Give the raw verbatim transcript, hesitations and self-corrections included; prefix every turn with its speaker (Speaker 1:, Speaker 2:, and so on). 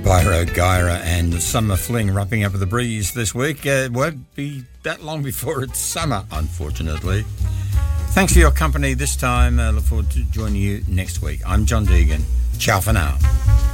Speaker 1: Byro Gyra and Summer Fling wrapping up with the breeze this week. Uh, it won't be that long before it's summer, unfortunately. Thanks for your company this time. I look forward to joining you next week. I'm John Deegan. Ciao for now.